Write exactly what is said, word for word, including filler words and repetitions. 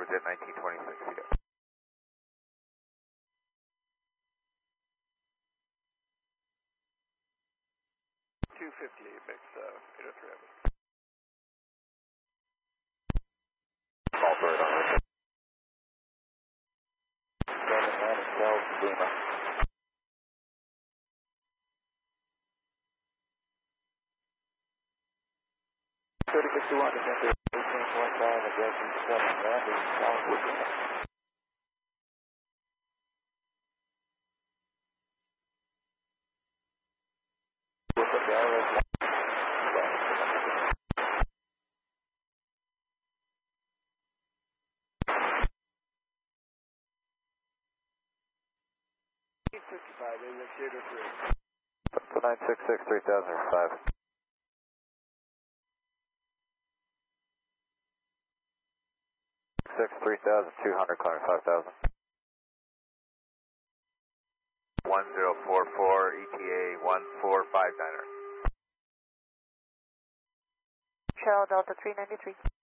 Starboard jet nineteen twenty-six, C O. two fifty-eight, mix uh, eight oh three. Small bird on right. seven nine and twelve, Lima. thirty fifty-one, descent eighteen point five, addressing seven, landing southward Lima. With the barrel eight fifty-five, eight oh three. nine six six, three thousand five. Six three thousand two hundred, climbing five thousand. One zero four four, E T A one four five niner. Shell Delta three ninety-three.